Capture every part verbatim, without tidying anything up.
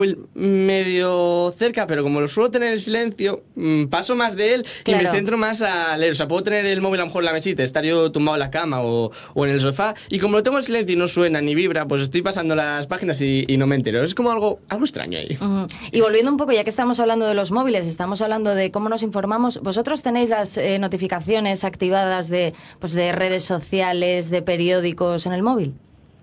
medio cerca, pero como lo suelo tener en silencio, paso más de él claro. y me centro más a leer. O sea, puedo tener el móvil a lo mejor en la mesita, estar yo tumbado en la cama o, o en el sofá, y como lo tengo en silencio y no suena ni vibra, pues estoy pasando las páginas y, y no me entero. Es como algo, algo extraño ahí. Uh-huh. Y volviendo un poco, ya que estamos hablando de los móviles, estamos hablando de cómo nos informamos, ¿vosotros tenéis las eh, notificaciones activadas de, pues de redes sociales, de periódicos en el móvil?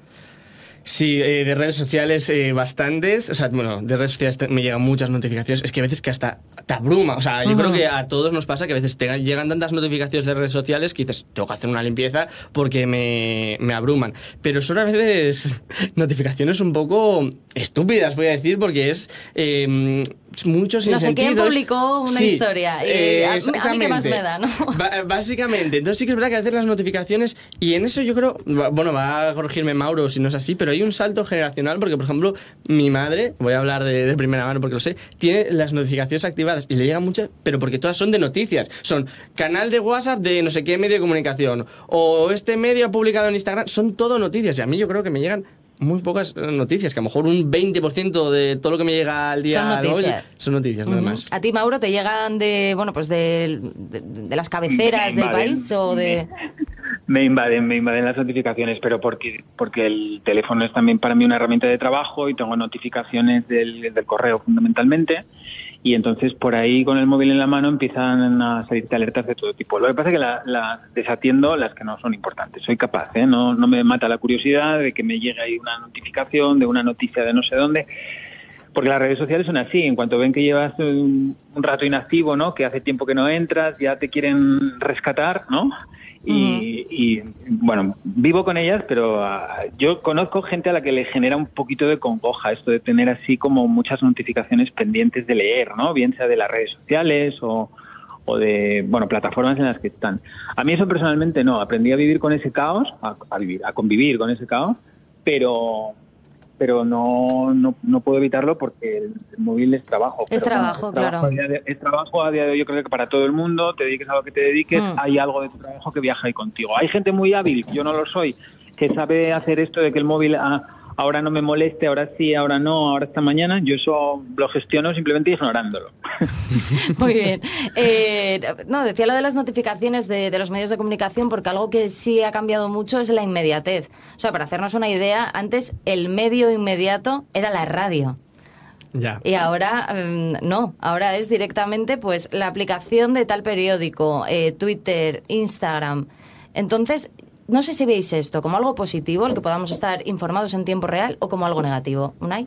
Sí, eh, de redes sociales eh, bastantes, o sea, bueno, de redes sociales te, me llegan muchas notificaciones, es que a veces que hasta te abruma, o sea, yo uh-huh. creo que a todos nos pasa que a veces te llegan tantas notificaciones de redes sociales que dices, tengo que hacer una limpieza porque me, me abruman, pero son a veces notificaciones un poco estúpidas, voy a decir, porque es... Eh, muchos no sé quién publicó una sí, historia y eh, a, a mí qué más me da, ¿no? B- básicamente, entonces sí que es verdad que hacer las notificaciones, y en eso yo creo, bueno, va a corregirme Mauro si no es así, pero hay un salto generacional porque, por ejemplo, mi madre, voy a hablar de, de primera mano porque lo sé, tiene las notificaciones activadas y le llegan muchas, pero porque todas son de noticias, son canal de WhatsApp de no sé qué medio de comunicación, o este medio ha publicado en Instagram, son todo noticias, y a mí yo creo que me llegan muy pocas noticias, que a lo mejor un veinte por ciento de todo lo que me llega al día son noticias, móvil, son noticias uh-huh. nada más. ¿A ti, Mauro, te llegan de, bueno, pues de, de, de las cabeceras del país o de...? Me invaden, me invaden las notificaciones, pero porque porque el teléfono es también para mí una herramienta de trabajo y tengo notificaciones del, del correo fundamentalmente, y entonces por ahí con el móvil en la mano empiezan a salirte alertas de todo tipo. Lo que pasa es que las la desatiendo las que no son importantes, soy capaz, ¿eh? no, no me mata la curiosidad de que me llegue ahí una notificación de una noticia de no sé dónde, porque las redes sociales son así, en cuanto ven que llevas un, un rato inactivo, ¿no? Que hace tiempo que no entras, ya te quieren rescatar, ¿no? Y, uh-huh. y bueno, vivo con ellas, pero uh, yo conozco gente a la que le genera un poquito de congoja esto de tener así como muchas notificaciones pendientes de leer, ¿no? Bien sea de las redes sociales o, o de, bueno, plataformas en las que están. A mí eso personalmente no, aprendí a vivir con ese caos, a, a vivir, a convivir con ese caos, pero... pero no, no no puedo evitarlo porque el, el móvil es trabajo. Es pero, trabajo, bueno, es trabajo claro. De, es trabajo a día de hoy, yo creo que para todo el mundo, te dediques a lo que te dediques, mm. hay algo de tu trabajo que viaja ahí contigo. Hay gente muy hábil, yo no lo soy, que sabe hacer esto de que el móvil ah, ahora no me moleste, ahora sí, ahora no, ahora esta mañana. Yo eso lo gestiono simplemente ignorándolo. Muy bien. Eh, no, decía lo de las notificaciones de, de los medios de comunicación, porque algo que sí ha cambiado mucho es la inmediatez. O sea, para hacernos una idea, antes el medio inmediato era la radio. Ya. Y ahora um, no, ahora es directamente pues la aplicación de tal periódico, eh, Twitter, Instagram. Entonces, no sé si veis esto como algo positivo, el que podamos estar informados en tiempo real, o como algo negativo. ¿Unai?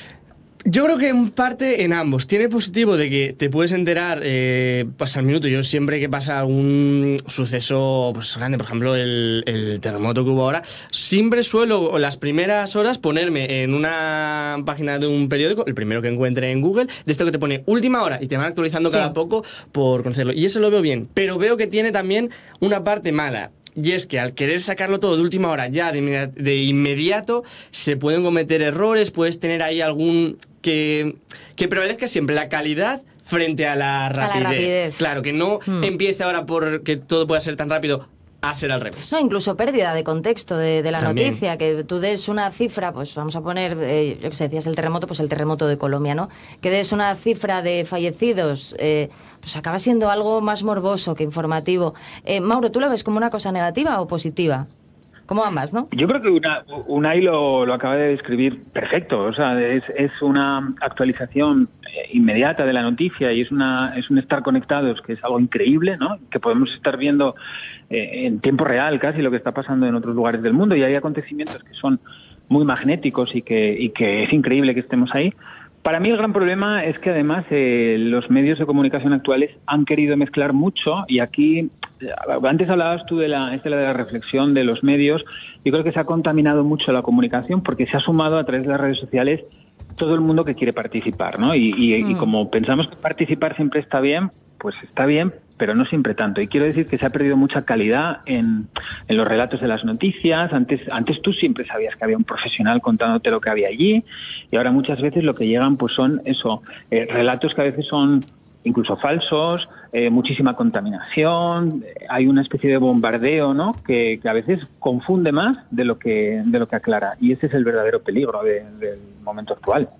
Yo creo que en parte en ambos. Tiene positivo de que te puedes enterar eh, pasa al minuto. Yo siempre que pasa algún suceso pues grande, por ejemplo el, el terremoto que hubo ahora, siempre suelo las primeras horas ponerme en una página de un periódico, el primero que encuentre en Google, de esto que te pone última hora y te van actualizando sí. cada poco por conocerlo. Y eso lo veo bien, pero veo que tiene también una parte mala. Y es que al querer sacarlo todo de última hora, ya de, de inmediato, se pueden cometer errores, puedes tener ahí algún... que, que prevalezca siempre la calidad frente a la rapidez. A la rapidez. Claro, que no hmm. empiece ahora por que todo pueda ser tan rápido a ser al revés. No, incluso pérdida de contexto de, de la También. noticia, que tú des una cifra, pues vamos a poner, eh, yo que sé, decías el terremoto, pues el terremoto de Colombia, ¿no? Que des una cifra de fallecidos, eh, pues acaba siendo algo más morboso que informativo. Eh, Mauro, ¿tú lo ves como una cosa negativa o positiva? Como ambas, ¿no? Yo creo que una, Unai lo, lo acaba de describir perfecto. O sea, es, es una actualización eh, inmediata de la noticia y es una es un estar conectados que es algo increíble, ¿no? Que podemos estar viendo eh, en tiempo real casi lo que está pasando en otros lugares del mundo, y hay acontecimientos que son muy magnéticos y que, y que es increíble que estemos ahí. Para mí el gran problema es que además eh, los medios de comunicación actuales han querido mezclar mucho, y aquí, antes hablabas tú de la, de la reflexión de los medios. Yo creo que se ha contaminado mucho la comunicación porque se ha sumado a través de las redes sociales todo el mundo que quiere participar, ¿no? Y, y, mm. y como pensamos que participar siempre está bien, pues está bien, pero no siempre tanto. Y quiero decir que se ha perdido mucha calidad en, en los relatos de las noticias. Antes, antes tú siempre sabías que había un profesional contándote lo que había allí, y ahora muchas veces lo que llegan pues son eso, eh, relatos que a veces son incluso falsos, eh, muchísima contaminación, eh, hay una especie de bombardeo, ¿no? Que, que a veces confunde más de lo que de lo que aclara, y ese es el verdadero peligro de, del momento actual.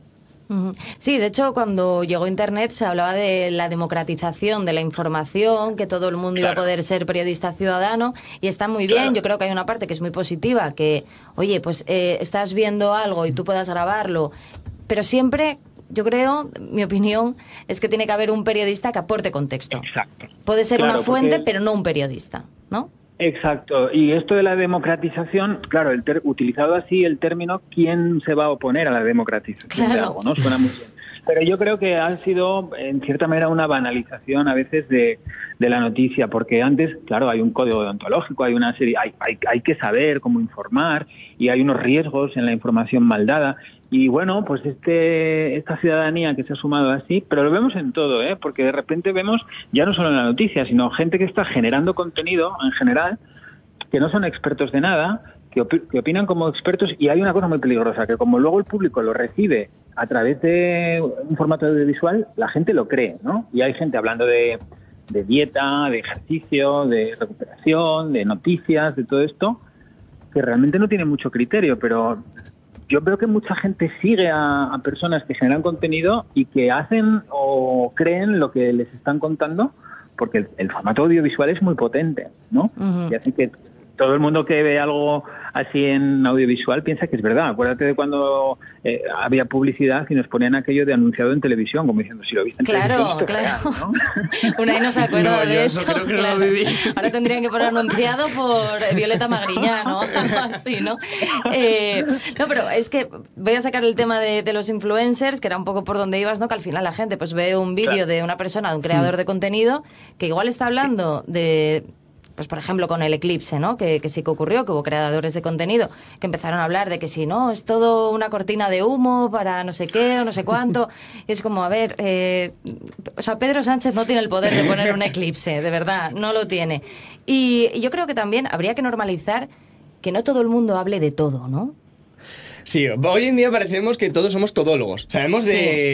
Sí, de hecho, cuando llegó Internet se hablaba de la democratización de la información, que todo el mundo claro. iba a poder ser periodista ciudadano, y está muy bien. Claro. Yo creo que hay una parte que es muy positiva, que, oye, pues eh, estás viendo algo y tú puedas grabarlo, pero siempre, yo creo, mi opinión, es que tiene que haber un periodista que aporte contexto. Exacto. Puede ser claro, una fuente, porque... pero no un periodista, ¿no? Exacto, y esto de la democratización, claro, el ter utilizado así el término, ¿quién se va a oponer a la democratización claro. de algo? ¿No? Suena muy bien. Pero yo creo que ha sido, en cierta manera, una banalización a veces de, de la noticia, porque antes, claro, hay un código deontológico, hay una serie, hay, hay, hay que saber cómo informar, y hay unos riesgos en la información mal dada. Y bueno, pues este esta ciudadanía que se ha sumado así, pero lo vemos en todo, ¿eh? Porque de repente vemos, ya no solo en la noticia, sino gente que está generando contenido en general, que no son expertos de nada, que, opi que opinan como expertos, y hay una cosa muy peligrosa, que como luego el público lo recibe a través de un formato audiovisual, la gente lo cree, ¿no? Y hay gente hablando de, de dieta, de ejercicio, de recuperación, de noticias, de todo esto, que realmente no tiene mucho criterio, pero... Yo veo que mucha gente sigue a, a personas que generan contenido y que hacen o creen lo que les están contando, porque el, el formato audiovisual es muy potente, ¿no? Uh-huh. Y así que todo el mundo que ve algo así en audiovisual piensa que es verdad. Acuérdate de cuando eh, había publicidad y nos ponían aquello de anunciado en televisión, como diciendo, si lo viste en claro, televisión, claro. Real, ¿no? Unai no se acuerda no, de eso. eso creo que claro. no lo viví. Ahora tendrían que poner anunciado por Violeta Magriñá, ¿no? Así, ¿no? Eh, no, pero es que voy a sacar el tema de, de los influencers, que era un poco por donde ibas, ¿no? Que al final la gente pues ve un vídeo claro. de una persona, de un creador de contenido, que igual está hablando de... Pues por ejemplo con el eclipse, ¿no? Que, que sí que ocurrió, que hubo creadores de contenido que empezaron a hablar de que si no, es todo una cortina de humo para no sé qué o no sé cuánto. Y es como, a ver, eh, o sea, Pedro Sánchez no tiene el poder de poner un eclipse, de verdad, no lo tiene. Y, y yo creo que también habría que normalizar que no todo el mundo hable de todo, ¿no? Sí, hoy en día parecemos que todos somos todólogos, sabemos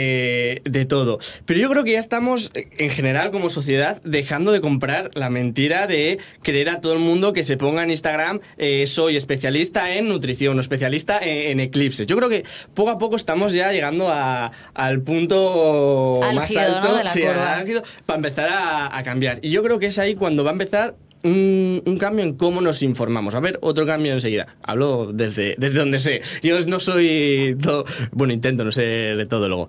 de, sí. de todo, pero yo creo que ya estamos, en general, como sociedad, dejando de comprar la mentira de creer a todo el mundo que se ponga en Instagram eh, soy especialista en nutrición o especialista en, en eclipses. Yo creo que poco a poco estamos ya llegando a, al punto álgido, más alto, ¿no? de la sí, curva. álgido, para empezar a, a cambiar. Y yo creo que es ahí cuando va a empezar Un, un cambio en cómo nos informamos. A ver, otro cambio enseguida. Hablo desde, desde donde sé. Yo no soy todo, bueno, intento no ser todólogo.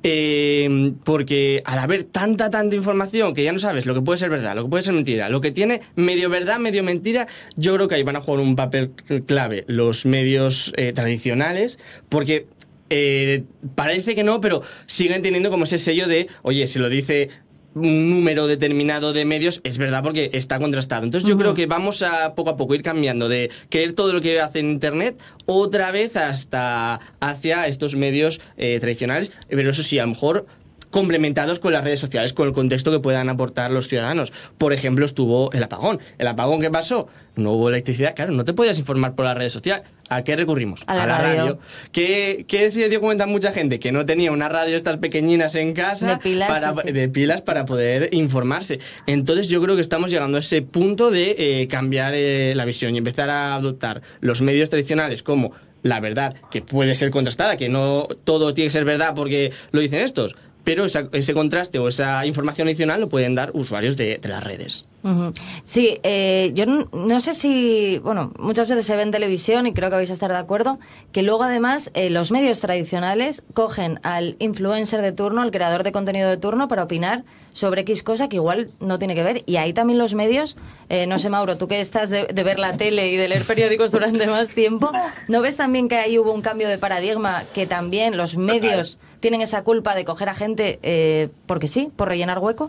Eh, porque al haber tanta, tanta información que ya no sabes lo que puede ser verdad, lo que puede ser mentira, lo que tiene medio verdad, medio mentira, yo creo que ahí van a jugar un papel clave los medios eh, tradicionales, porque eh, parece que no, pero siguen teniendo como ese sello de, oye, se lo dice un número determinado de medios, es verdad porque está contrastado. Entonces yo uh-huh. creo que vamos a poco a poco ir cambiando de creer todo lo que hace en Internet otra vez hasta hacia estos medios eh, tradicionales, pero eso sí, a lo mejor complementados con las redes sociales, con el contexto que puedan aportar los ciudadanos. Por ejemplo, estuvo el apagón. ¿El apagón qué pasó? No hubo electricidad. Claro, no te podías informar por las redes sociales. ¿A qué recurrimos? A la, a la radio. radio. ¿Qué, ¿Qué se dio cuenta mucha gente? Que no tenía una radio estas pequeñinas en casa de pilas, para, sí. de pilas para poder informarse. Entonces yo creo que estamos llegando a ese punto de eh, cambiar eh, la visión y empezar a adoptar los medios tradicionales como la verdad, que puede ser contrastada, que no todo tiene que ser verdad porque lo dicen estos, pero esa, ese contraste o esa información adicional lo pueden dar usuarios de, de las redes. Uh-huh. Sí, eh, yo no, no sé si, bueno, muchas veces se ve en televisión y creo que vais a estar de acuerdo, que luego además eh, los medios tradicionales cogen al influencer de turno, al creador de contenido de turno para opinar sobre X cosa que igual no tiene que ver. Y ahí también los medios, eh, no sé, Mauro, tú que estás de, de ver la tele y de leer periódicos durante más tiempo, ¿no ves también que ahí hubo un cambio de paradigma, que también los medios tienen esa culpa de coger a gente eh, porque sí, por rellenar hueco?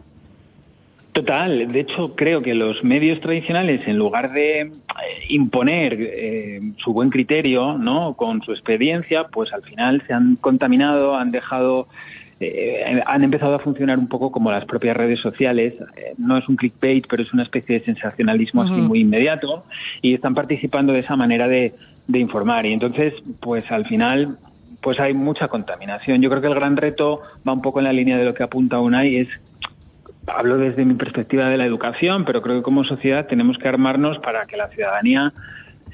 Total, de hecho creo que los medios tradicionales, en lugar de eh, imponer eh, su buen criterio, ¿no?, con su experiencia, pues al final se han contaminado, han dejado, eh, han empezado a funcionar un poco como las propias redes sociales. Eh, no es un clickbait, pero es una especie de sensacionalismo uh-huh. así muy inmediato, y están participando de esa manera de, de informar. Y entonces, pues al final, pues hay mucha contaminación. Yo creo que el gran reto va un poco en la línea de lo que apunta Unai, es... Hablo desde mi perspectiva de la educación, pero creo que como sociedad tenemos que armarnos para que la ciudadanía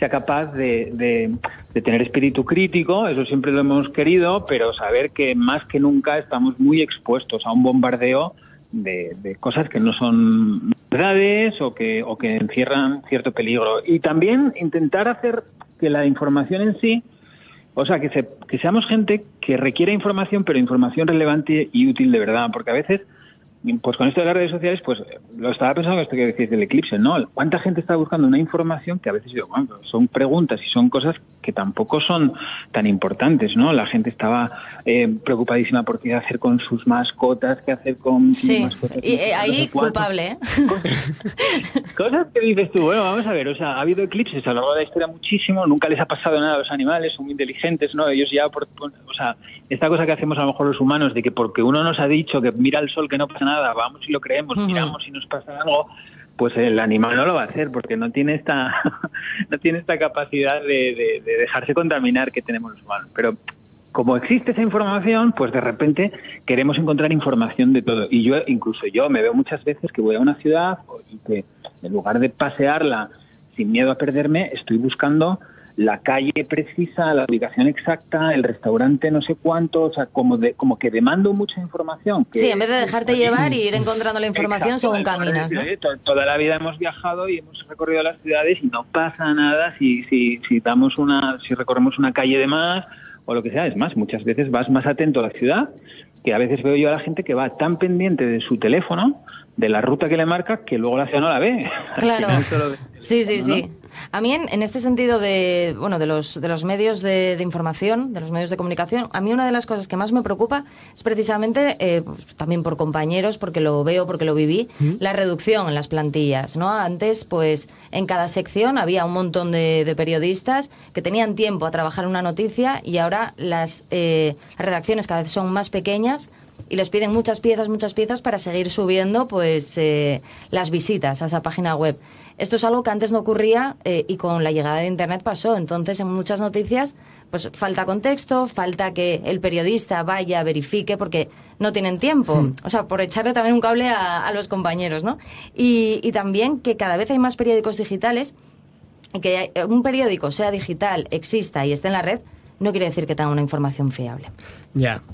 sea capaz de, de, de tener espíritu crítico, eso siempre lo hemos querido, pero saber que más que nunca estamos muy expuestos a un bombardeo de, de cosas que no son verdades o que, o que encierran cierto peligro. Y también intentar hacer que la información en sí, o sea, que, se, que seamos gente que requiere información, pero información relevante y útil de verdad, porque a veces, pues con esto de las redes sociales, pues lo estaba pensando esto que decís del eclipse, ¿no? ¿Cuánta gente está buscando una información que a veces digo, bueno, son preguntas y son cosas que tampoco son tan importantes, ¿no? La gente estaba eh, preocupadísima por qué hacer con sus mascotas, qué hacer con sus sí. mascotas. Y eh, ahí culpable, ¿eh? Cosas, cosas que dices tú, bueno, vamos a ver, o sea, ha habido eclipses a lo largo de la historia muchísimo, nunca les ha pasado nada a los animales, son muy inteligentes, ¿no? Ellos ya, por, o sea, esta cosa que hacemos a lo mejor los humanos, de que porque uno nos ha dicho que mira al sol que no pasa nada, vamos y lo creemos, uh-huh. miramos y nos pasa algo, pues el animal no lo va a hacer porque no tiene esta no tiene esta capacidad de, de, de dejarse contaminar que tenemos los humanos. Pero como existe esa información, pues de repente queremos encontrar información de todo. Y yo, incluso yo, me veo muchas veces que voy a una ciudad y que en lugar de pasearla sin miedo a perderme, estoy buscando la calle precisa, la ubicación exacta, el restaurante no sé cuánto, o sea, como de, como que demando mucha información. Que, sí, en vez de dejarte llevar y ir encontrando la información exacto, según caminas, ¿no? Toda la vida hemos viajado y hemos recorrido las ciudades y no pasa nada si, si, si damos una, si recorremos una calle de más o lo que sea. Es más, muchas veces vas más atento a la ciudad, que a veces veo yo a la gente que va tan pendiente de su teléfono, de la ruta que le marca, que luego la ciudad no la ve. Claro, sí, sí, sí. ¿no? A mí, en, en este sentido de bueno de los de los medios de, de información, de los medios de comunicación, a mí una de las cosas que más me preocupa es precisamente, eh, pues, también por compañeros, porque lo veo, porque lo viví, ¿Mm? la reducción en las plantillas, ¿no? Antes, pues, en cada sección había un montón de, de periodistas que tenían tiempo a trabajar una noticia y ahora las, eh, las redacciones cada vez son más pequeñas y les piden muchas piezas, muchas piezas para seguir subiendo pues eh, las visitas a esa página web. Esto es algo que antes no ocurría eh, y con la llegada de Internet pasó. Entonces, en muchas noticias, pues falta contexto, falta que el periodista vaya, verifique, porque no tienen tiempo. Hmm. O sea, por echarle también un cable a, a los compañeros, ¿no? Y, y también que cada vez hay más periódicos digitales y que un periódico, sea digital, exista y esté en la red, no quiere decir que tenga una información fiable. Ya.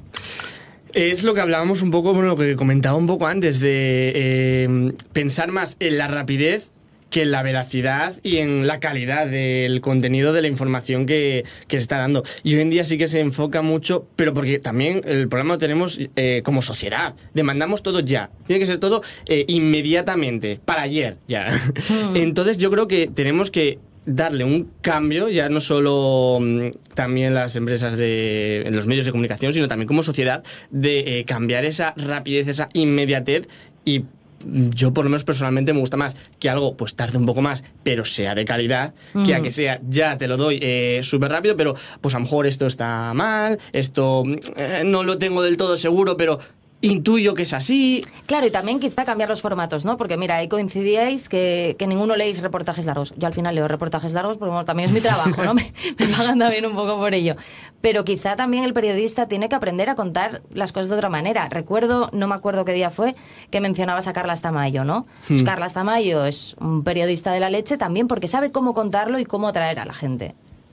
Es lo que hablábamos un poco, bueno, lo que comentaba un poco antes, de eh, pensar más en la rapidez que en la veracidad y en la calidad del contenido de la información que, que se está dando. Y hoy en día sí que se enfoca mucho, pero porque también el problema lo tenemos eh, como sociedad. Demandamos todo ya. Tiene que ser todo eh, inmediatamente, para ayer ya. Mm. Entonces yo creo que tenemos que darle un cambio, ya no solo um, también las empresas de en los medios de comunicación, sino también como sociedad, de eh, cambiar esa rapidez, esa inmediatez. Y yo por lo menos personalmente me gusta más que algo pues tarde un poco más, pero sea de calidad, mm. que a que sea ya te lo doy eh, súper rápido, pero pues a lo mejor esto está mal, esto eh, no lo tengo del todo seguro, pero intuyo que es así. Claro, y también quizá cambiar los formatos, ¿no? Porque mira, ahí coincidíais que, que ninguno leéis reportajes largos. Yo al final leo reportajes largos porque bueno, también es mi trabajo, ¿no? Me, me pagan también un poco por ello. Pero quizá también el periodista tiene que aprender a contar las cosas de otra manera. Recuerdo, no me acuerdo qué día fue, que mencionabas a Carlas Tamayo, ¿no? Hmm. Pues Carlas Tamayo es un periodista de la leche también porque sabe cómo contarlo y cómo atraer a la gente.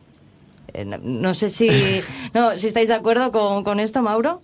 Eh, no, no sé si, no, si estáis de acuerdo con, con esto, Mauro.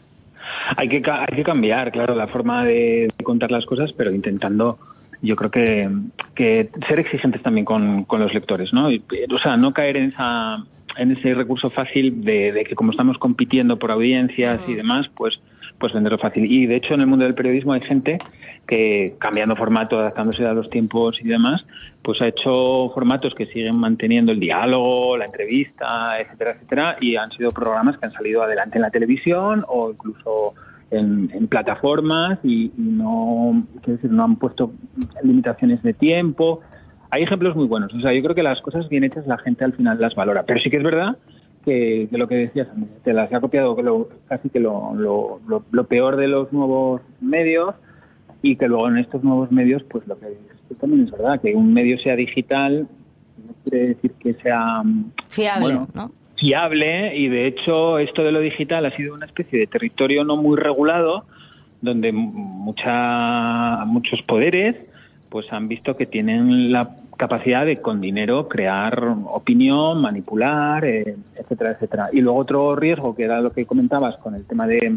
Hay que, hay que cambiar, claro, la forma de, de contar las cosas, pero intentando, yo creo que, que ser exigentes también con, con los lectores, ¿no? Y, o sea, no caer en esa en ese recurso fácil de, de que como estamos compitiendo por audiencias y demás, pues, pues venderlo fácil. Y de hecho en el mundo del periodismo hay gente que, cambiando formato, adaptándose a los tiempos y demás, pues ha hecho formatos que siguen manteniendo el diálogo, la entrevista, etcétera, etcétera, y han sido programas que han salido adelante en la televisión o incluso en, en plataformas y, y no, quiero decir, no han puesto limitaciones de tiempo. Hay ejemplos muy buenos. O sea, yo creo que las cosas bien hechas la gente al final las valora. Pero sí que es verdad que, que lo que decías, te las ha copiado que lo, casi que lo, lo, lo, lo peor de los nuevos medios y que luego en estos nuevos medios, pues lo que dices también es verdad, que un medio sea digital no quiere decir que sea fiable, bueno, ¿no? Fiable, y de hecho esto de lo digital ha sido una especie de territorio no muy regulado donde mucha, muchos poderes pues han visto que tienen la capacidad de con dinero crear opinión, manipular, eh, etcétera, etcétera. Y luego otro riesgo, que era lo que comentabas con el tema de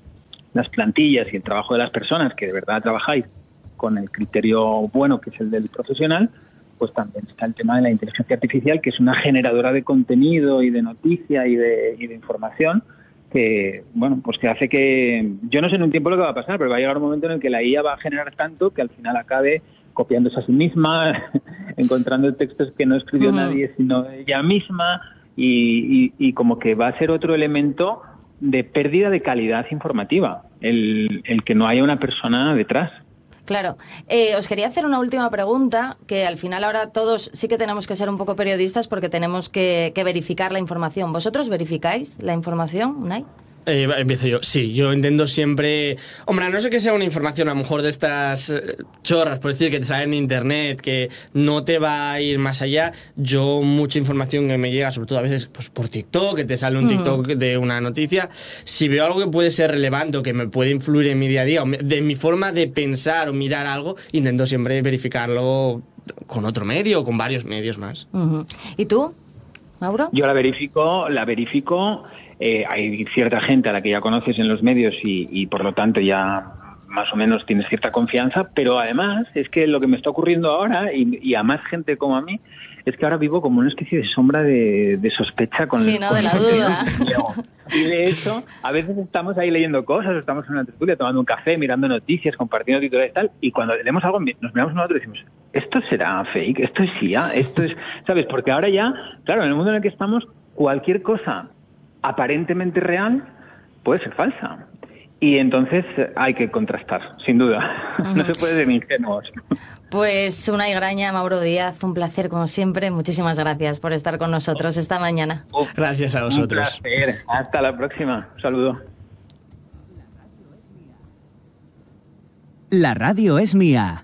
las plantillas y el trabajo de las personas, que de verdad trabajáis con el criterio bueno, que es el del profesional, pues también está el tema de la inteligencia artificial, que es una generadora de contenido y de noticia y de, y de información, que, bueno, pues que hace que, yo no sé en un tiempo lo que va a pasar, pero va a llegar un momento en el que la I A va a generar tanto que al final acabe copiándose a sí misma, encontrando textos que no escribió uh-huh. nadie, sino ella misma, y, y, y como que va a ser otro elemento de pérdida de calidad informativa, el, el que no haya una persona detrás. Claro. Eh, os quería hacer una última pregunta, que al final ahora todos sí que tenemos que ser un poco periodistas porque tenemos que, que verificar la información. ¿Vosotros verificáis la información, Unai? Eh, empiezo yo. Sí, yo intento siempre... Hombre, a no sé que sea una información a lo mejor de estas eh, chorras, por decir, que te sale en internet, que no te va a ir más allá. Yo, mucha información que me llega, sobre todo a veces pues por TikTok, que te sale un TikTok mm. de una noticia. Si veo algo que puede ser relevante o que me puede influir en mi día a día, o de mi forma de pensar o mirar algo, intento siempre verificarlo con otro medio o con varios medios más. Uh-huh. ¿Y tú, Mauro? Yo la verifico, la verifico... Eh, hay cierta gente a la que ya conoces en los medios y, y por lo tanto ya más o menos tienes cierta confianza, pero además es que lo que me está ocurriendo ahora y, y a más gente como a mí es que ahora vivo como una especie de sombra de, de sospecha con sí, el, no, con de la duda. Y de hecho, a veces estamos ahí leyendo cosas, estamos en una tertulia tomando un café, mirando noticias, compartiendo titulares y tal, y cuando leemos algo nos miramos nosotros y decimos, ¿esto será fake? ¿Esto es I A? ¿Esto es...? ¿Sabes? Porque ahora ya, claro, en el mundo en el que estamos, cualquier cosa aparentemente real puede ser falsa. Y entonces hay que contrastar, sin duda. Uh-huh. No se puede ser ingenuos. Pues Unai Graña, Mauro Díaz, un placer como siempre. Muchísimas gracias por estar con nosotros esta mañana. Oh, gracias a vosotros. Un placer. Hasta la próxima. Un saludo. La radio es mía.